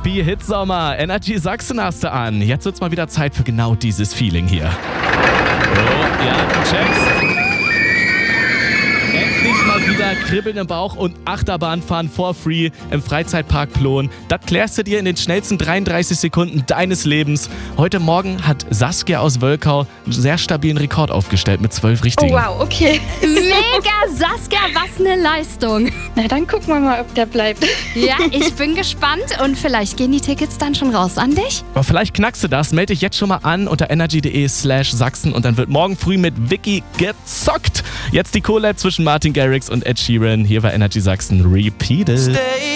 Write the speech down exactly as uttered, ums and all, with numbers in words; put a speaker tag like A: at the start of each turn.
A: Happy Hitsommer. Energy Sachsen hast du an. Jetzt wird's mal wieder Zeit für genau dieses Feeling hier. Oh, ja, du checkst. Endlich mal wieder Kribbeln im Bauch und Achterbahnfahren for free im Freizeitpark Plon. Das klärst du dir in den schnellsten dreiunddreißig Sekunden deines Lebens. Heute Morgen hat Saskia aus Wölkau einen sehr stabilen Rekord aufgestellt mit zwölf Richtigen.
B: Oh wow, okay.
C: Mega, Saskia, was eine Leistung.
B: Na, dann gucken wir mal, ob der bleibt.
C: Ja, ich bin gespannt und vielleicht gehen die Tickets dann schon raus an dich.
A: Aber vielleicht knackst du das. Melde dich jetzt schon mal an unter energy.de slash Sachsen und dann wird morgen früh mit Vicky gezockt. Jetzt die Collab zwischen Martin Garrix und Ed Sheeran. Hier bei Energy Sachsen Repeated.